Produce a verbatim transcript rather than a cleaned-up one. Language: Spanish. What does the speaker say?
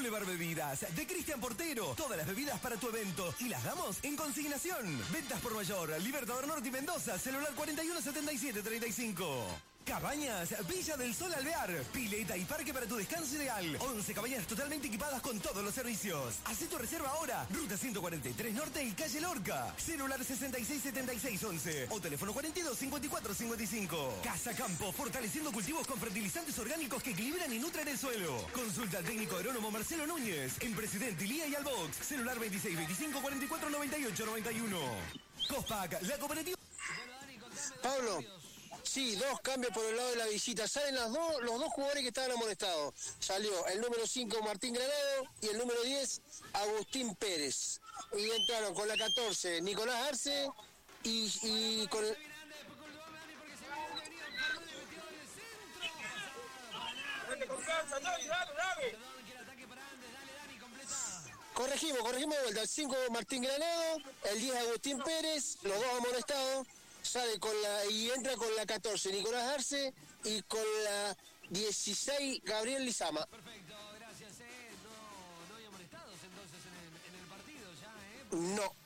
Boulevard Bebidas, de Cristian Portero. Todas las bebidas para tu evento y las damos en consignación. Ventas por mayor, Libertador Norte y Mendoza, celular cuarenta y uno setenta y siete treinta y cinco. Cabañas, Villa del Sol Alvear, pileta y parque para tu descanso ideal. once cabañas totalmente equipadas con todos los servicios. Hacé tu reserva ahora. Ruta ciento cuarenta y tres Norte y calle Lorca. Celular sesenta y seis setenta y seis once o teléfono cuarenta y dos cincuenta y cuatro cincuenta y cinco. Casa Campo, fortaleciendo cultivos con fertilizantes orgánicos que equilibran y nutren el suelo. Consulta al técnico agrónomo Marcelo Núñez en Presidente Ilía y Albox. Celular veintiséis veinticinco cuarenta y cuatro noventa y ocho noventa y uno. Cospac, la cooperativa. Pablo. Sí, dos cambios por el lado de la visita. Salen las dos, los dos jugadores que estaban amonestados. Salió el número cinco Martín Granado y el número diez Agustín Pérez. Y entraron con la catorce Nicolás Arce y, y con el... Corregimos, corregimos de vuelta. El cinco Martín Granado, el diez Agustín Pérez, los dos amonestados. Sale con la y entra con la catorce Nicolás Arce y con la dieciséis Gabriel Lizama. Perfecto, gracias. Eh. No, no hay amonestados entonces en el, en el partido ya, ¿eh? No,